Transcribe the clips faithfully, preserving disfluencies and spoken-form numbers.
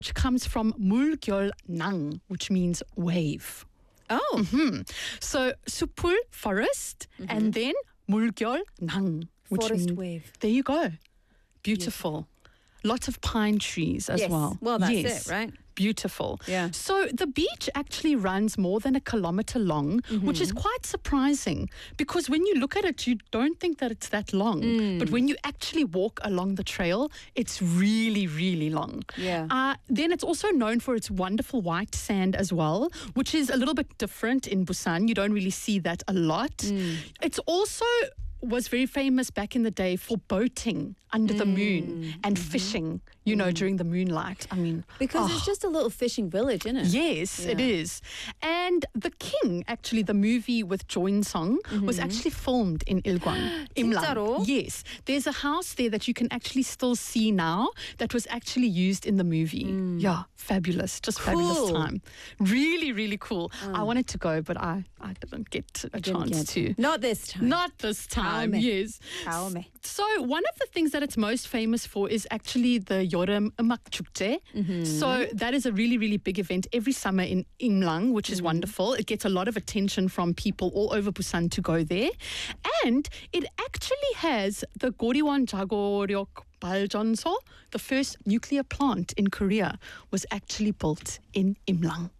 which comes from 물결 낭, which means wave. Oh. Mm-hmm. So 숲을, forest, mm-hmm. and then 물결 낭, which forest means, wave. There you go. Beautiful. Lots of pine trees as yes. well. Well, that's yes. it, right? Beautiful. Yeah. So the beach actually runs more than a kilometer long, mm-hmm. which is quite surprising because when you look at it, you don't think that it's that long. Mm. But when you actually walk along the trail, it's really, really long. Yeah. Uh, then it's also known for its wonderful white sand as well, which is a little bit different in Busan. You don't really see that a lot. Mm. It's also was very famous back in the day for boating under mm. the moon and mm-hmm. fishing, you know, mm. during the moonlight. I mean... Because oh. it's just a little fishing village, isn't it? Yes, yeah. it is. And The King, actually, the movie with Jo In-sung, mm-hmm. was actually filmed in Ilgwang. 진짜로? Yes. There's a house there that you can actually still see now that was actually used in the movie. Mm. Yeah, fabulous. Just cool. fabulous time. Really, really cool. Mm. I wanted to go, but I, I didn't get a didn't chance get to. Not this time. Not this time. Time, yes. So one of the things that it's most famous for is actually the 여름 음악 축제. Mm-hmm. So that is a really, really big event every summer in Imlang, which is mm-hmm. wonderful. It gets a lot of attention from people all over Busan to go there. And it actually has the Goriwon Jagoryok 발전소, the first nuclear plant in Korea, was actually built in Imlang.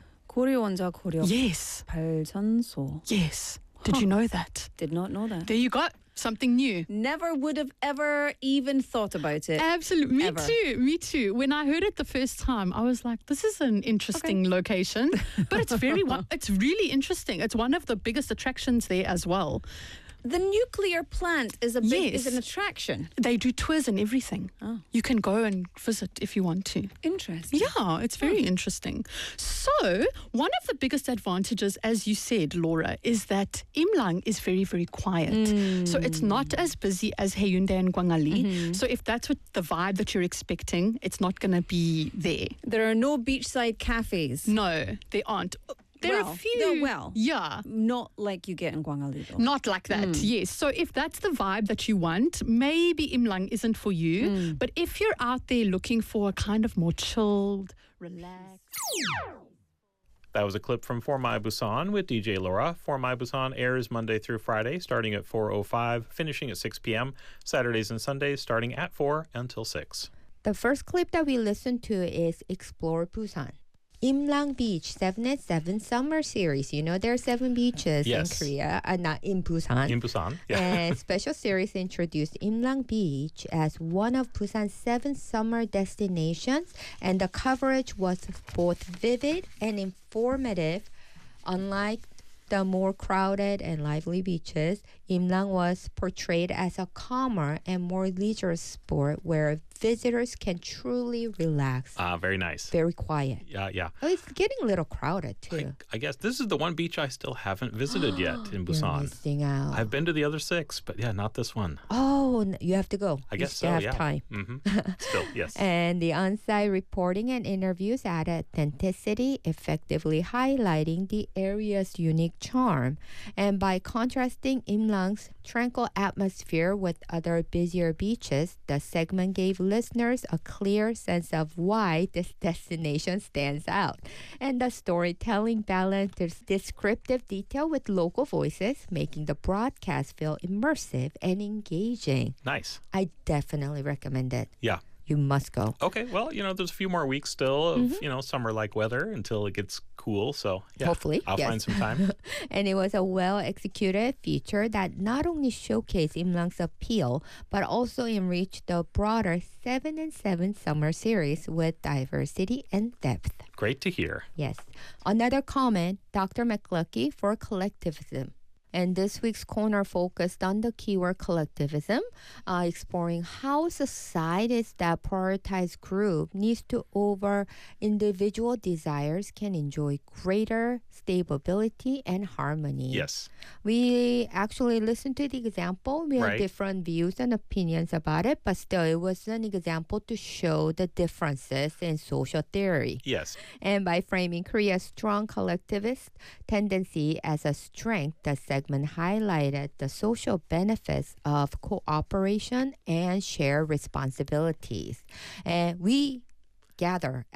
고리원자 고력 Yes. 발전소. Yes. Did huh. you know that? Did not know that. There you go. Something new. Never would have ever even thought about it. Absolutely. Me ever. too. Me too. When I heard it the first time, I was like, this is an interesting okay. location. But it's very, it's really interesting. It's one of the biggest attractions there as well. The nuclear plant is a big yes. is an attraction. They do tours and everything. Oh. You can go and visit if you want to. Interesting. Yeah, it's very oh. interesting. So one of the biggest advantages, as you said, Laura, is that Imlang is very, very quiet. Mm. So it's not as busy as Haeundae and Gwangali. Mm-hmm. So if that's what the vibe that you're expecting, it's not going to be there. There are no beachside cafes. No, there aren't. There well, are a few. No, well, yeah. Not like you get in Gwangali, though. Not like that, mm. yes. So if that's the vibe that you want, maybe Imlang isn't for you. Mm. But if you're out there looking for a kind of more chilled, relaxed... That was a clip from For My Busan with D J Laura. For My Busan airs Monday through Friday, starting at four oh five, finishing at six p.m. Saturdays and Sundays, starting at four until six. The first clip that we listened to is Explore Busan. Imlang Beach seven and seven Summer Series. You know there are seven beaches yes. in Korea, uh, not in Busan. In Busan, yeah. And special series introduced Imlang Beach as one of Busan's seven summer destinations, and the coverage was both vivid and informative. Unlike the more crowded and lively beaches, Imlang was portrayed as a calmer and more leisure sport where visitors can truly relax. Ah, uh, very nice. Very quiet. Yeah, yeah. Oh, it's getting a little crowded too. I, I guess this is the one beach I still haven't visited yet in Busan. You're missing out. I've been to the other six, but yeah, not this one. Oh, you have to go. I you guess so, have yeah. time. Mm-hmm. Still, yes. And the on-site reporting and interviews added authenticity, effectively highlighting the area's unique charm. And by contrasting Imlang's tranquil atmosphere with other busier beaches, the segment gave listeners a clear sense of why this destination stands out. And the storytelling balanced descriptive detail with local voices, making the broadcast feel immersive and engaging. Nice. I definitely recommend it. Yeah. You must go. Okay, well, you know, there's a few more weeks still of, mm-hmm. you know, summer-like weather until it gets cool. So, yeah, hopefully, I'll yes. find some time. And it was a well-executed feature that not only showcased Imlang's appeal, but also enriched the broader seven and seven Summer Series with diversity and depth. Great to hear. Yes. Another comment, Doctor McLucky for collectivism. And this week's corner focused on the keyword collectivism, uh, exploring how societies that prioritize group needs to over individual desires can enjoy greater stability and harmony. Yes. We actually listened to the example. We right. had different views and opinions about it, but still it was an example to show the differences in social theory. Yes. And by framing Korea's strong collectivist tendency as a strength, the segment highlighted the social benefits of cooperation and shared responsibilities. And we gather